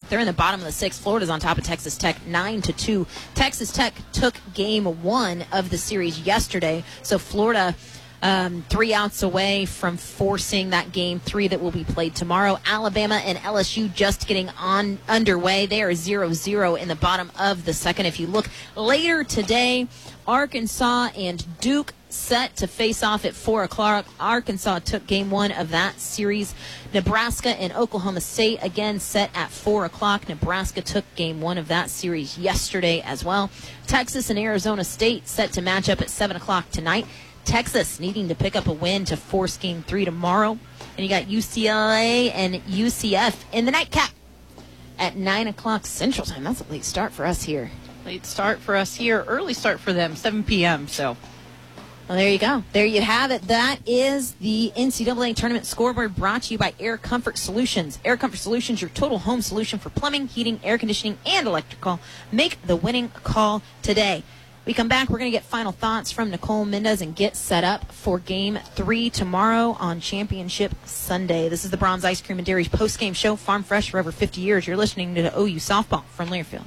They're in the bottom of the sixth. Florida's on top of Texas Tech 9-2. Texas Tech took game one of the series yesterday, so Florida 3 outs away from forcing that game 3 that will be played tomorrow. Alabama and LSU just getting underway. They are 0-0 in the bottom of the second. If you look later today, Arkansas and Duke set to face off at 4 o'clock. Arkansas took game one of that series. Nebraska and Oklahoma State again set at 4 o'clock. Nebraska took game one of that series yesterday as well. Texas and Arizona State set to match up at 7 o'clock tonight. Texas needing to pick up a win to force game 3 tomorrow. And you got UCLA and UCF in the nightcap at 9 o'clock Central Time. That's a late start for us here. Late start for us here. Early start for them, 7 p.m. So, well, there you go. There you have it. That is the NCAA Tournament Scoreboard brought to you by Air Comfort Solutions. Air Comfort Solutions, your total home solution for plumbing, heating, air conditioning, and electrical. Make the winning call today. We come back, we're going to get final thoughts from Nicole Mendez and get set up for Game 3 tomorrow on Championship Sunday. This is the Brahms Ice Cream and Dairy post-game show, Farm Fresh for over 50 years. You're listening to OU Softball from Learfield.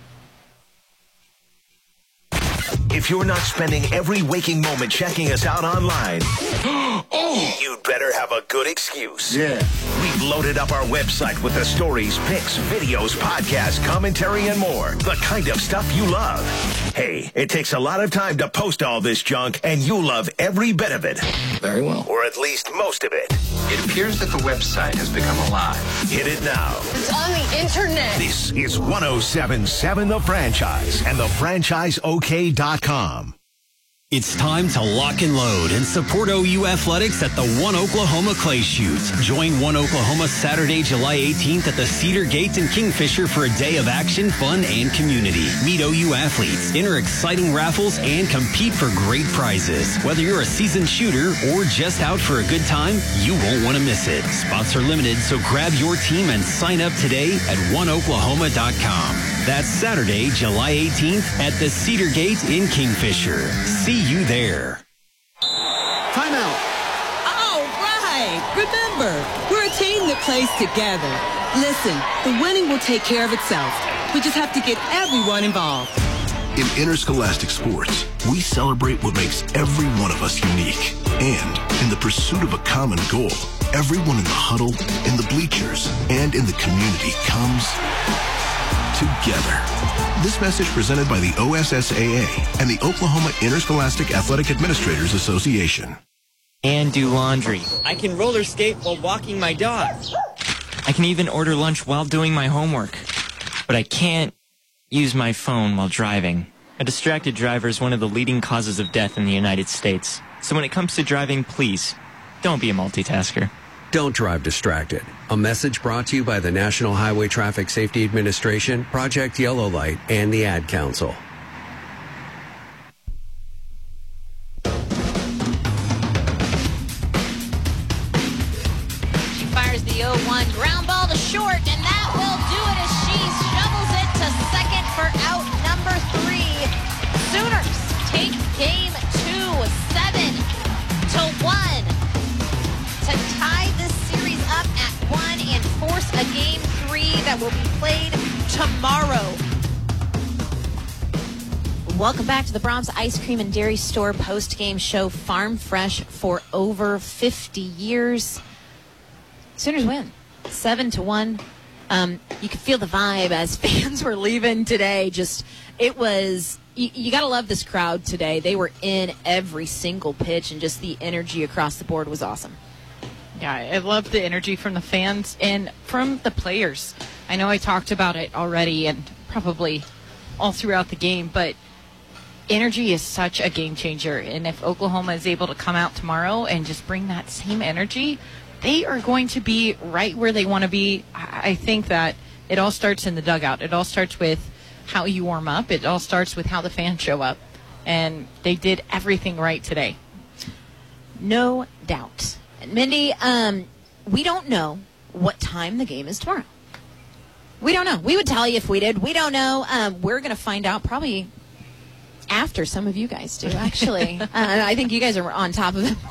If you're not spending every waking moment checking us out online, you'd better have a good excuse. Yeah. We've loaded up our website with the stories, pics, videos, podcasts, commentary, and more. The kind of stuff you love. Hey, it takes a lot of time to post all this junk, and you'll love every bit of it. Very well. Or at least most of it. It appears that the website has become alive. Hit it now. It's on the internet. This is 107.7 The Franchise and thefranchiseok.com. It's time to lock and load and support OU Athletics at the One Oklahoma Clay Shoot. Join One Oklahoma Saturday, July 18th at the Cedar Gate in Kingfisher for a day of action, fun, and community. Meet OU athletes, enter exciting raffles, and compete for great prizes. Whether you're a seasoned shooter or just out for a good time, you won't want to miss it. Spots are limited, so grab your team and sign up today at oneoklahoma.com. That's Saturday, July 18th at the Cedar Gate in Kingfisher. See you there. Timeout. All right. Remember, we're a team that plays together. Listen, the winning will take care of itself. We just have to get everyone involved. In interscholastic sports, we celebrate what makes every one of us unique. And in the pursuit of a common goal, everyone in the huddle, in the bleachers, and in the community comes together. This message presented by the OSSAA and the Oklahoma Interscholastic Athletic Administrators Association. And do laundry. I can roller skate while walking my dog. I can even order lunch while doing my homework. But I can't use my phone while driving. A distracted driver is one of the leading causes of death in the United States. So when it comes to driving, please, don't be a multitasker. Don't drive distracted. A message brought to you by the National Highway Traffic Safety Administration, Project Yellow Light, and the Ad Council. She fires the 0-1 ground ball to short, and that will do it as she shovels it to second for out number 3. Sooners take game 2, 7-1. To tie this series up at 1 and force a game 3 that will be played tomorrow. Welcome back to the Brahms Ice Cream and Dairy Store post-game show, Farm Fresh for over 50 years. Sooners win 7-1. You could feel the vibe as fans were leaving today. It was, you got to love this crowd today. They were in every single pitch, and just the energy across the board was awesome. Yeah, I love the energy from the fans and from the players. I know I talked about it already and probably all throughout the game, but energy is such a game changer. And if Oklahoma is able to come out tomorrow and just bring that same energy, they are going to be right where they want to be. I think that it all starts in the dugout. It all starts with how you warm up. It all starts with how the fans show up. And they did everything right today. No doubt. Mindy, we don't know what time the game is tomorrow. We don't know. We would tell you if we did. We don't know. We're going to find out probably after some of you guys do, actually. I think you guys are on top of it more than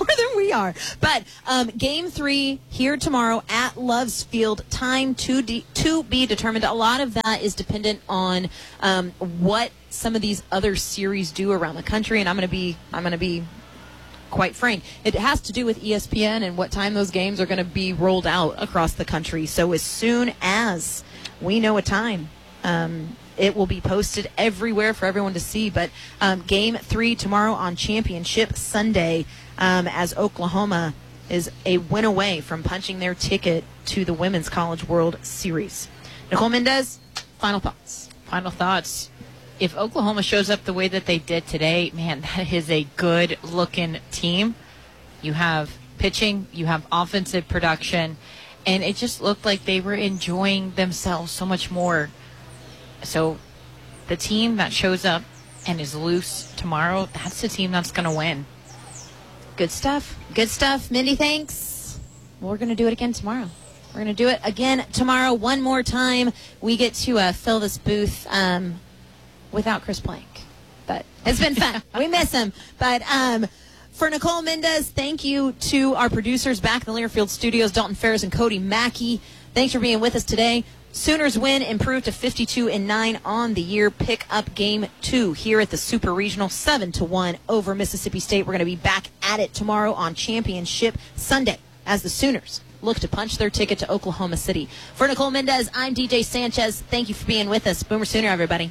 we are. But Game 3 here tomorrow at Love's Field. Time to be determined. A lot of that is dependent on what some of these other series do around the country, and I'm going to be quite frank. It has to do with ESPN and what time those games are going to be rolled out across the country. So as soon as we know a time, it will be posted everywhere for everyone to see. But Game 3 tomorrow on Championship Sunday, as Oklahoma is a win away from punching their ticket to the Women's College World Series. Nicole Mendez, final thoughts. Final thoughts. If Oklahoma shows up the way that they did today, man, that is a good-looking team. You have pitching, you have offensive production, and it just looked like they were enjoying themselves so much more. So the team that shows up and is loose tomorrow, that's the team that's going to win. Good stuff. Good stuff. Mindy, thanks. We're going to do it again tomorrow. We're going to do it again tomorrow one more time. We get to fill this booth without Chris Plank. But it's been fun. We miss him. But for Nicole Mendez, thank you to our producers back in the Learfield studios, Dalton Ferris and Cody Mackey. Thanks for being with us today. Sooners win, improved to 52-9 on the year. Pick up Game 2 here at the Super Regional, 7-1 over Mississippi State. We're going to be back at it tomorrow on Championship Sunday as the Sooners look to punch their ticket to Oklahoma City. For Nicole Mendez, I'm DJ Sanchez. Thank you for being with us. Boomer Sooner, everybody.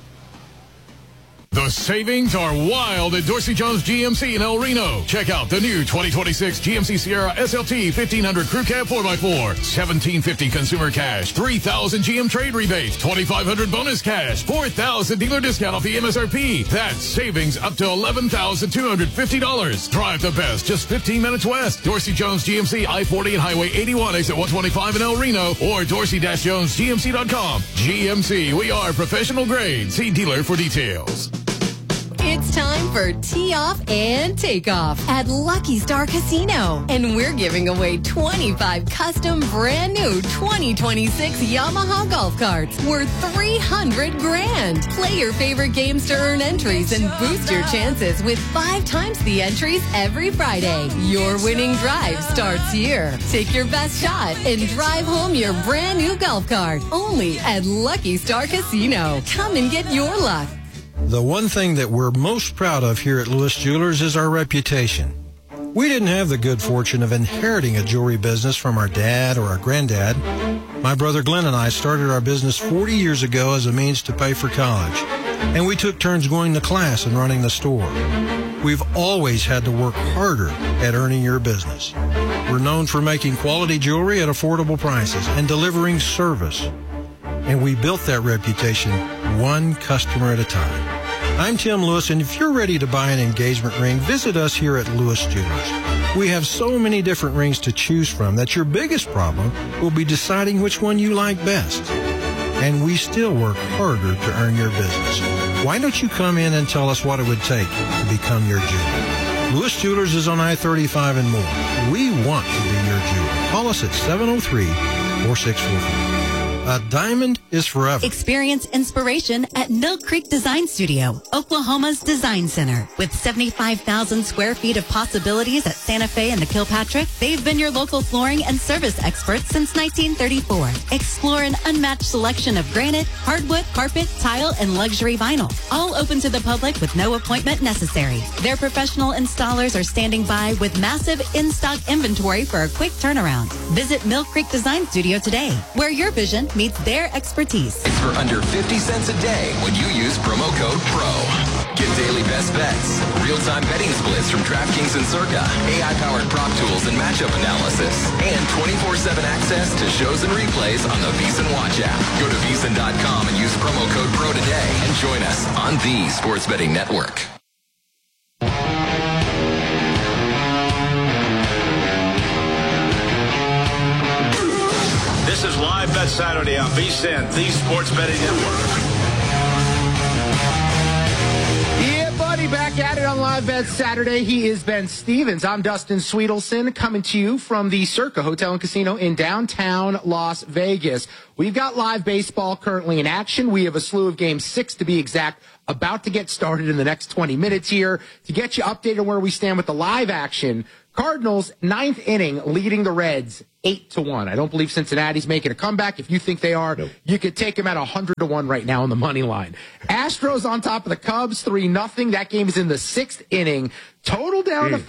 The savings are wild at Dorsey Jones GMC in El Reno. Check out the new 2026 GMC Sierra SLT 1500 Crew Cab 4x4. $1,750 consumer cash. $3,000 GM trade rebates. $2,500 bonus cash. $4,000 dealer discount off the MSRP. That's savings up to $11,250. Drive the best just 15 minutes west. Dorsey Jones GMC I-40 and Highway 81 exit 125 in El Reno or dorsey-jonesgmc.com. GMC, we are professional grade. See dealer for details. It's time for Tee Off and Takeoff at Lucky Star Casino. And we're giving away 25 custom brand new 2026 Yamaha golf carts worth $300,000. Play your favorite games to earn entries and boost your chances with 5 times the entries every Friday. Your winning drive starts here. Take your best shot and drive home your brand new golf cart. Only at Lucky Star Casino. Come and get your luck. The one thing that we're most proud of here at Lewis Jewelers is our reputation. We didn't have the good fortune of inheriting a jewelry business from our dad or our granddad. My brother Glenn and I started our business 40 years ago as a means to pay for college, and we took turns going to class and running the store. We've always had to work harder at earning your business. We're known for making quality jewelry at affordable prices and delivering service. And we built that reputation one customer at a time. I'm Tim Lewis, and if you're ready to buy an engagement ring, visit us here at Lewis Jewelers. We have so many different rings to choose from that your biggest problem will be deciding which one you like best. And we still work harder to earn your business. Why don't you come in and tell us what it would take to become your jeweler? Lewis Jewelers is on I-35 and more. We want to be your jeweler. Call us at 703-4644. A diamond is forever. Experience inspiration at Mill Creek Design Studio, Oklahoma's design center. With 75,000 square feet of possibilities at Santa Fe and the Kilpatrick, they've been your local flooring and service experts since 1934. Explore an unmatched selection of granite, hardwood, carpet, tile, and luxury vinyl. All open to the public with no appointment necessary. Their professional installers are standing by with massive in-stock inventory for a quick turnaround. Visit Mill Creek Design Studio today, where your vision meets their expertise. It's for under 50 cents a day when you use promo code PRO. Get daily best bets, real-time betting splits from DraftKings and Circa, AI-powered prop tools and matchup analysis, and 24/7 access to shows and replays on the VEASAN Watch app. Go to VEASAN.com and use promo code PRO today and join us on the Sports Betting Network. This is Live Bet Saturday on VSiN, the Sports Betting Network. Yeah, buddy, back at it on Live Bet Saturday. He is Ben Stevens. I'm Dustin Sweetelson, coming to you from the Circa Hotel and Casino in downtown Las Vegas. We've got live baseball currently in action. We have a slew of Game 6 to be exact, about to get started in the next 20 minutes here. To get you updated on where we stand with the live action Cardinals, 9th inning, leading the Reds 8-1. I don't believe Cincinnati's making a comeback. If you think they are, you could take them at 100-1 right now on the money line. Astros on top of the Cubs, 3-0. That game is in the 6th inning. Total down to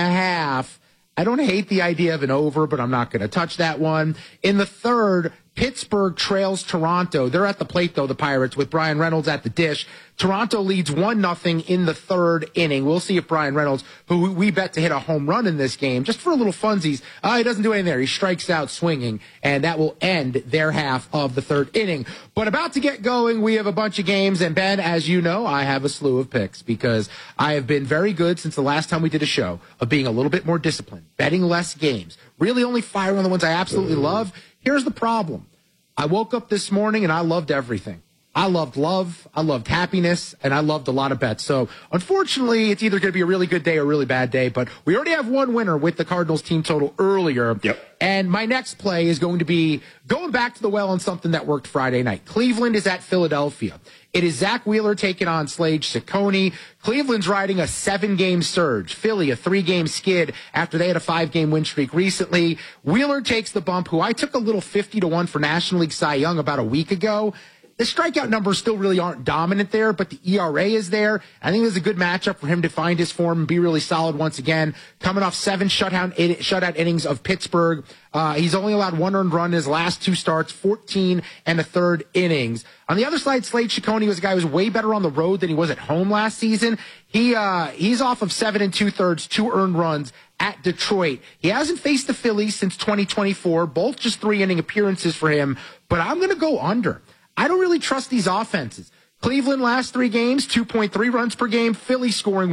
5.5. I don't hate the idea of an over, but I'm not going to touch that one. In the 3rd, Pittsburgh trails Toronto. They're at the plate, though, the Pirates, with Brian Reynolds at the dish. Toronto leads 1-0 in the 3rd inning. We'll see if Brian Reynolds, who we bet to hit a home run in this game, just for a little funsies, he doesn't do anything there. He strikes out swinging, and that will end their half of the 3rd inning. But about to get going, we have a bunch of games, and Ben, as you know, I have a slew of picks because I have been very good since the last time we did a show of being a little bit more disciplined, betting less games, really only firing on the ones I absolutely love. Here's the problem. I woke up this morning and I loved everything. I loved love, I loved happiness, and I loved a lot of bets. So, unfortunately, it's either going to be a really good day or a really bad day, but we already have one winner with the Cardinals team total earlier. Yep. And my next play is going to be going back to the well on something that worked Friday night. Cleveland is at Philadelphia. It is Zach Wheeler taking on Slade Ciccone. Cleveland's riding a 7-game surge. Philly, a 3-game skid after they had a 5-game win streak recently. Wheeler takes the bump, who I took a little 50-1 for National League Cy Young about a week ago. The strikeout numbers still really aren't dominant there, but the ERA is there. I think there's a good matchup for him to find his form and be really solid once again. Coming off 7 shutout innings of Pittsburgh. He's only allowed 1 earned run in his last 2 starts, 14 1/3 innings. On the other side, Slade Ciccone was a guy who was way better on the road than he was at home last season. He's off of 7 2/3, 2 earned runs at Detroit. He hasn't faced the Phillies since 2024, both just 3-inning appearances for him, but I'm going to go under. I don't really trust these offenses. Cleveland last 3 games, 2.3 runs per game. Philly scoring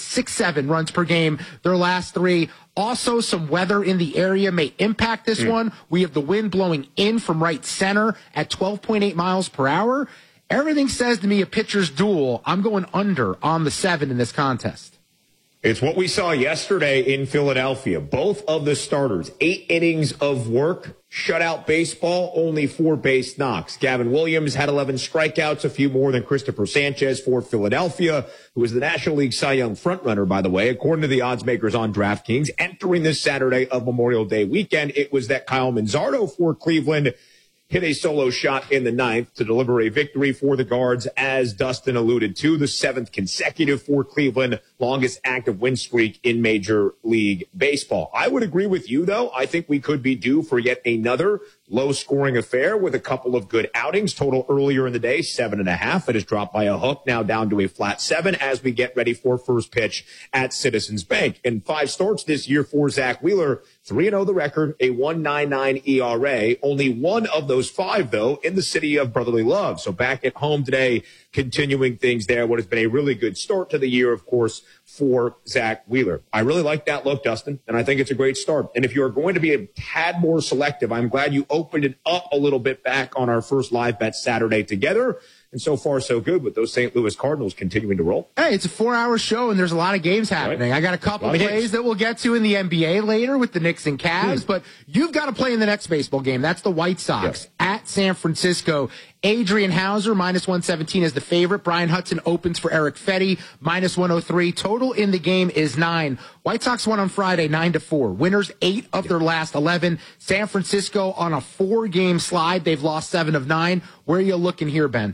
1.67 runs per game their last 3. Also, some weather in the area may impact this one. We have the wind blowing in from right center at 12.8 miles per hour. Everything says to me a pitcher's duel. I'm going under on the 7 in this contest. It's what we saw yesterday in Philadelphia. Both of the starters, 8 innings of work, shutout baseball, only 4 base knocks. Gavin Williams had 11 strikeouts, a few more than Christopher Sanchez for Philadelphia, who was the National League Cy Young frontrunner, by the way, according to the odds makers on DraftKings. Entering this Saturday of Memorial Day weekend, it was that Kyle Manzardo for Cleveland hit a solo shot in the 9th to deliver a victory for the Guards, as Dustin alluded to, the 7th consecutive for Cleveland, longest active win streak in Major League Baseball. I would agree with you, though. I think we could be due for yet another low-scoring affair with a couple of good outings. Total earlier in the day, 7.5. It has dropped by a hook, now down to a flat 7 as we get ready for first pitch at Citizens Bank. In 5 starts this year for Zach Wheeler, 3-0 the record, a 1.99 ERA. Only one of those 5, though, in the city of brotherly love. So back at home today, continuing things there. What has been a really good start to the year, of course, for Zach Wheeler. I really like that look, Dustin, and I think it's a great start. And if you're going to be a tad more selective, I'm glad you opened it up a little bit back on our first live bet Saturday together. And so far, so good with those St. Louis Cardinals continuing to roll. Hey, it's a 4-hour show, and there's a lot of games happening. Right. I got a couple plays that we'll get to in the NBA later with the Knicks and Cavs, but you've got to play in the next baseball game. That's the White Sox at San Francisco. Adrian Hauser, -117 is the favorite. Brian Hudson opens for Eric Fetty, -103. Total in the game is 9. White Sox won on Friday, 9-4. Winners 8 of their last 11. San Francisco on a 4-game slide. They've lost 7 of 9. Where are you looking here, Ben?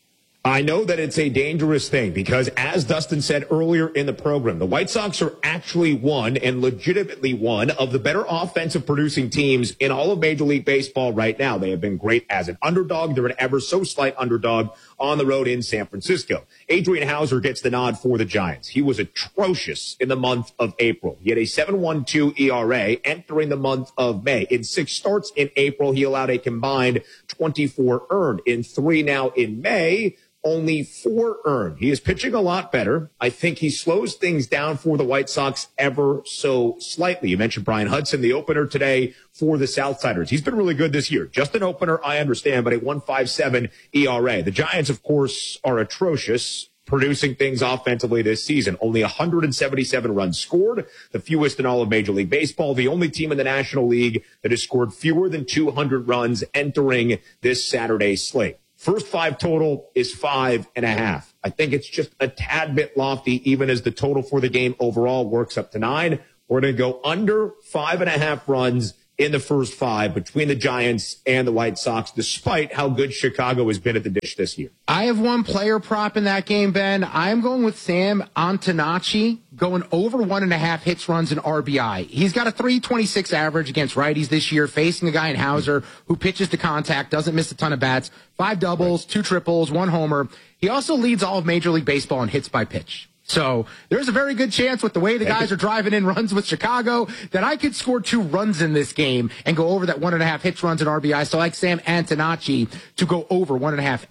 I know that it's a dangerous thing because, as Dustin said earlier in the program, the White Sox are actually one and legitimately one of the better offensive producing teams in all of Major League Baseball right now. They have been great as an underdog. They're an ever so slight underdog on the road in San Francisco. Adrian Hauser gets the nod for the Giants. He was atrocious in the month of April. He had a 7.12 ERA entering the month of May. In 6 starts in April, he allowed a combined 24 earned. In 3 now in May, only 4 earned. He is pitching a lot better. I think he slows things down for the White Sox ever so slightly. You mentioned Brian Hudson, the opener today for the Southsiders. He's been really good this year. Just an opener, I understand, but a 1.57 ERA. The Giants, of course, are atrocious, producing things offensively this season. Only 177 runs scored, the fewest in all of Major League Baseball. The only team in the National League that has scored fewer than 200 runs entering this Saturday slate. First 5 total is 5.5. I think it's just a tad bit lofty, even as the total for the game overall works up to 9. We're going to go under 5.5 runs in the first 5 between the Giants and the White Sox, despite how good Chicago has been at the dish this year. I have one player prop in that game, Ben. I'm going with Sam Antonacci, going over 1.5 hits, runs, and RBI. He's got a 326 average against righties this year, facing a guy in Hauser who pitches to contact, doesn't miss a ton of bats, 5 doubles, 2 triples, 1 homer. He also leads all of Major League Baseball in hits by pitch. So there's a very good chance with the way the guys are driving in runs with Chicago that I could score 2 runs in this game and go over that 1.5 hits, runs, and RBI. So I like Sam Antonacci to go over 1.5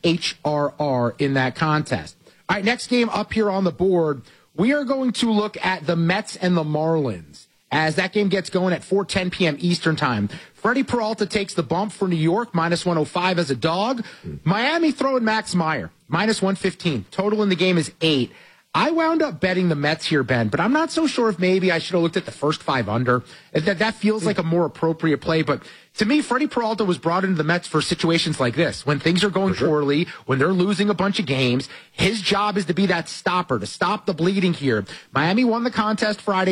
HRR in that contest. All right, next game up here on the board, we are going to look at the Mets and the Marlins as that game gets going at 4:10 p.m. Eastern time. Freddie Peralta takes the bump for New York, minus 105 as a dog. Miami throwing Max Meyer, minus 115. Total in the game is 8. I wound up betting the Mets here, Ben, but I'm not so sure if maybe I should have looked at the first 5 under. That feels like a more appropriate play. But to me, Freddie Peralta was brought into the Mets for situations like this. When things are going poorly, when they're losing a bunch of games, his job is to be that stopper, to stop the bleeding here. Miami won the contest Friday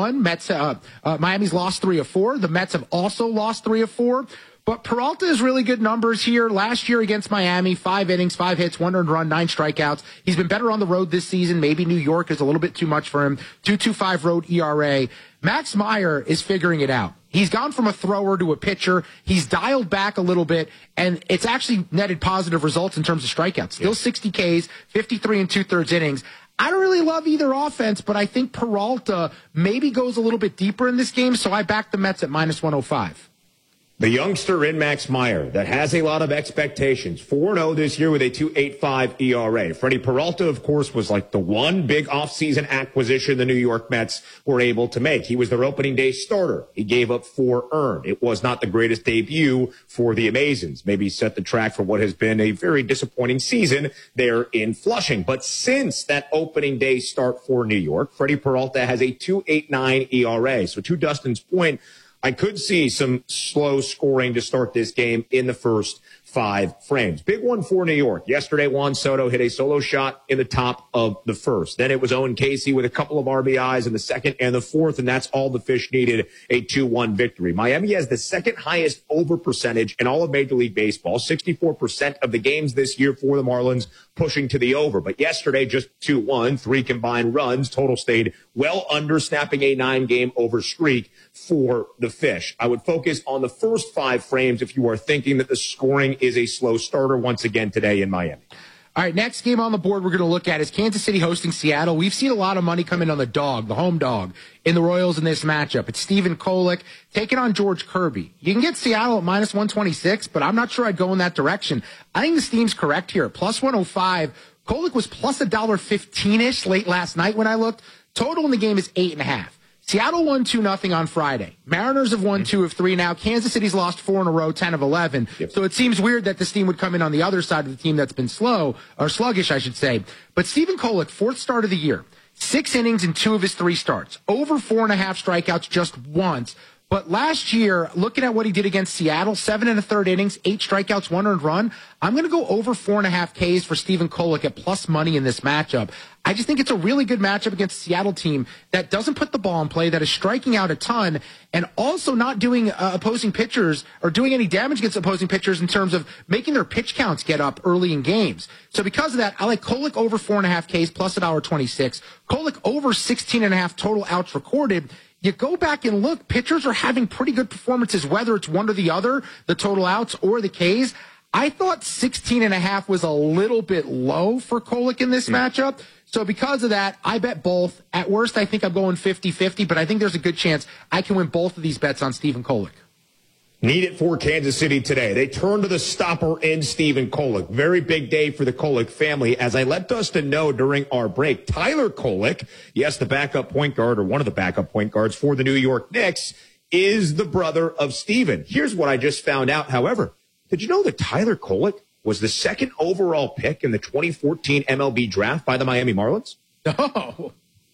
2-1. Miami's lost 3 of 4. The Mets have also lost 3 of 4. But Peralta has really good numbers here. Last year against Miami, 5 innings, 5 hits, 1 earned run, 9 strikeouts. He's been better on the road this season. Maybe New York is a little bit too much for him. 2.25 road ERA. Max Meyer is figuring it out. He's gone from a thrower to a pitcher. He's dialed back a little bit, and it's actually netted positive results in terms of strikeouts. Still 60 Ks, 53 2/3 innings. I don't really love either offense, but I think Peralta maybe goes a little bit deeper in this game, so I back the Mets at minus 105. The youngster in Max Meyer that has a lot of expectations. 4-0 this year with a 2.85 ERA. Freddie Peralta, of course, was like the one big offseason acquisition the New York Mets were able to make. He was their opening day starter. He gave up 4 earned. It was not the greatest debut for the Amazons. Maybe set the track for what has been a very disappointing season there in Flushing. But since that opening day start for New York, Freddie Peralta has a 2.89 ERA. So to Dustin's point, I could see some slow scoring to start this game in the first 5 frames. Big one for New York. Yesterday, Juan Soto hit a solo shot in the top of the first. Then it was Owen Casey with a couple of RBIs in the second and the fourth, and that's all the Fish needed, a 2-1 victory. Miami has the second highest over percentage in all of Major League Baseball, 64% of the games this year for the Marlins pushing to the over. But yesterday, just 2-1, 3 combined runs. Total stayed well under, snapping a 9-game over streak for the Fish. I would focus on the first 5 frames if you are thinking that the scoring is a slow starter once again today in Miami. All right, next game on the board we're going to look at is Kansas City hosting Seattle. We've seen a lot of money come in on the dog, the home dog, in the Royals in this matchup. It's Stephen Kolek taking on George Kirby. You can get Seattle at minus 126, but I'm not sure I'd go in that direction. I think the steam's correct here. Plus 105. Kolek was plus $1.15-ish late last night when I looked. Total in the game is 8.5. Seattle won 2-0 on Friday. Mariners have won 2 of 3 now. Kansas City's lost 4 in a row, 10 of 11. Yep. So it seems weird that this team would come in on the other side of the team that's been slow, or sluggish, I should say. But Stephen Kolek, 4th start of the year, 6 innings in 2 of his 3 starts, over 4.5 strikeouts just once. But last year, looking at what he did against Seattle, 7 1/3 innings, 8 strikeouts, 1 earned run. I'm going to go over 4.5 Ks for Stephen Kolek at plus money in this matchup. I just think it's a really good matchup against a Seattle team that doesn't put the ball in play, that is striking out a ton, and also not doing opposing pitchers or doing any damage against opposing pitchers in terms of making their pitch counts get up early in games. So because of that, I like Kolek over 4.5 Ks plus $1.26. Kolek over 16.5 total outs recorded. You go back and look, pitchers are having pretty good performances, whether it's one or the other, the total outs or the Ks. I thought 16.5 was a little bit low for Kolek in this matchup. So because of that, I bet both. At worst, I think I'm going 50-50, but I think there's a good chance I can win both of these bets on Stephen Kolek. Need it for Kansas City today. They turn to the stopper in Stephen Kolek. Very big day for the Kolek family. As I let Dustin know during our break, Tyler Kolek, yes, the backup point guard or one of the backup point guards for the New York Knicks, is the brother of Stephen. Here's what I just found out, however. Did you know that Tyler Kolek was the 2nd overall pick in the 2014 MLB draft by the Miami Marlins? Oh.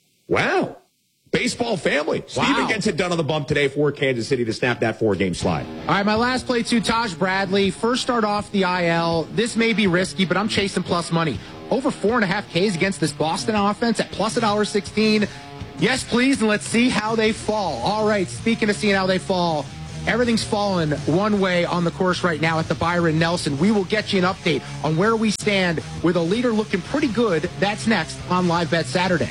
Wow. Baseball family. Wow. Steven gets it done on the bump today for Kansas City to snap that 4-game slide. All right, my last play too, Taj Bradley. First start off the IL. This may be risky, but I'm chasing plus money. Over 4.5 Ks against this Boston offense at plus $1.16. Yes, please, and let's see how they fall. All right, speaking of seeing how they fall, everything's falling one way on the course right now at the Byron Nelson. We will get you an update on where we stand with a leader looking pretty good. That's next on Live Bet Saturday.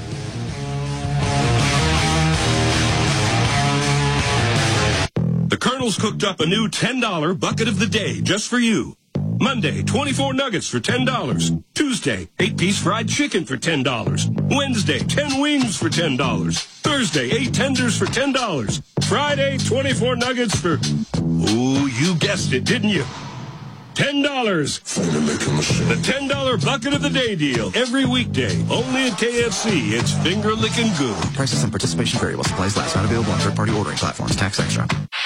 The Colonel's cooked up a new $10 bucket of the day just for you. Monday, 24 nuggets for $10. Tuesday, 8-piece fried chicken for $10. Wednesday, 10 wings for $10. Thursday, 8 tenders for $10. Friday, 24 nuggets for, oh, you guessed it, didn't you? $10. The $10 bucket of the day deal. Every weekday. Only at KFC. It's finger licking good. Prices and participation vary while supplies last. Not available on third-party ordering platforms. Tax extra.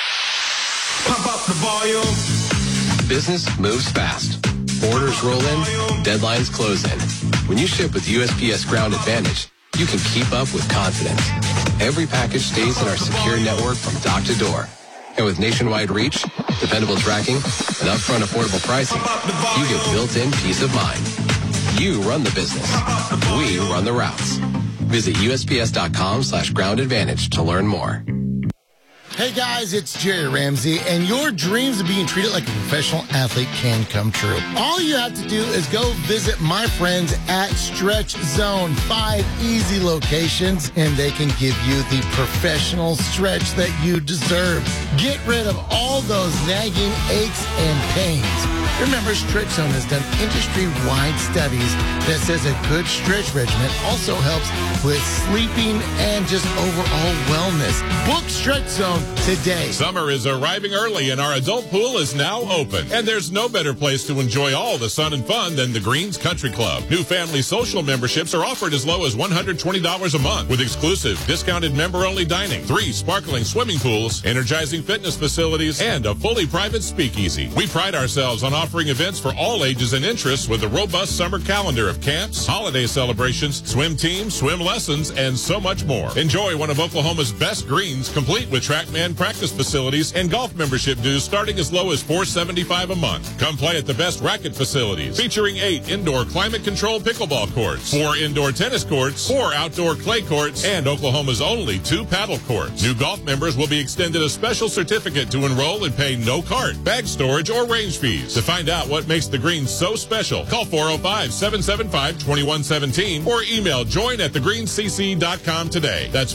Pump up the volume. Business moves fast. Orders roll in, deadlines close in. When you ship with USPS Ground Advantage, you can keep up with confidence. Every package stays in our secure network from dock to door. And with nationwide reach, dependable tracking, and upfront affordable pricing, you get built-in peace of mind. You run the business. We run the routes. Visit USPS.com/Ground Advantage to learn more. Hey guys, it's Jerry Ramsey, and your dreams of being treated like a professional athlete can come true. All you have to do is go visit my friends at Stretch Zone. 5 easy locations, and they can give you the professional stretch that you deserve. Get rid of all those nagging aches and pains. Remember, Stretch Zone has done industry-wide studies that says a good stretch regimen also helps with sleeping and just overall wellness. Book Stretch Zone today. Summer is arriving early and our adult pool is now open. And there's no better place to enjoy all the sun and fun than the Greens Country Club. New family social memberships are offered as low as $120 a month with exclusive discounted member-only dining, 3 sparkling swimming pools, energizing fitness facilities, and a fully private speakeasy. We pride ourselves on offering events for all ages and interests with a robust summer calendar of camps, holiday celebrations, swim teams, swim lessons, and so much more. Enjoy one of Oklahoma's best greens, complete with TrackMan practice facilities and golf membership dues starting as low as $475 a month. Come play at the best racket facilities, featuring 8 indoor climate-controlled pickleball courts, 4 indoor tennis courts, 4 outdoor clay courts, and Oklahoma's only 2 paddle courts. New golf members will be extended a special certificate to enroll and pay no cart, bag storage, or range fees. To find out what makes the Greens so special, call 405-775-2117 or email join@thegreenscc.com today. That's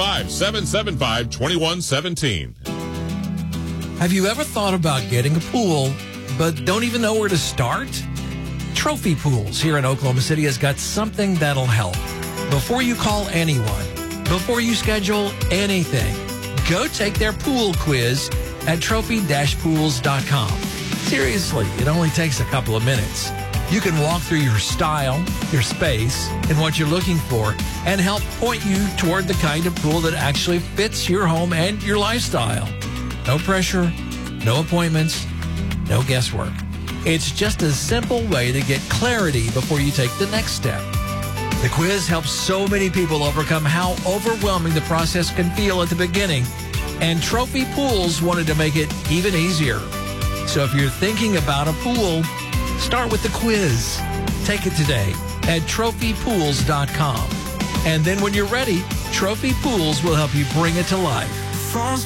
405-775-2117. Have you ever thought about getting a pool, but don't even know where to start? Trophy Pools here in Oklahoma City has got something that'll help. Before you call anyone, before you schedule anything, go take their pool quiz at trophy-pools.com. Seriously, it only takes a couple of minutes. You can walk through your style, your space, and what you're looking for, and help point you toward the kind of pool that actually fits your home and your lifestyle. No pressure, no appointments, no guesswork. It's just a simple way to get clarity before you take the next step. The quiz helps so many people overcome how overwhelming the process can feel at the beginning, and Trophy Pools wanted to make it even easier. So if you're thinking about a pool, start with the quiz. Take it today at trophypools.com. And then when you're ready, Trophy Pools will help you bring it to life.